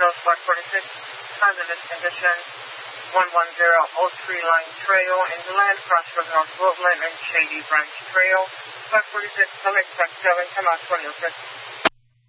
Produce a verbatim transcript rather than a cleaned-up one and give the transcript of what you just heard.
Tornadoes one forty-six, hazardous condition, one ten Oak Tree Line Trail, inland, crossroad North Woodland and Shady Branch Trail, one forty-six, come expect seven, come out twenty oh six.